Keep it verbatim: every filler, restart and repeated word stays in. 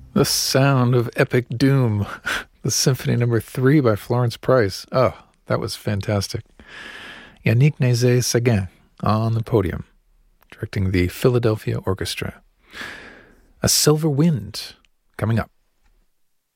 The sound of epic doom. The Symphony Number Three by Florence Price. Oh, that was fantastic. Yannick Nézet-Séguin on the podium, directing the Philadelphia Orchestra. A Silver Wind coming up.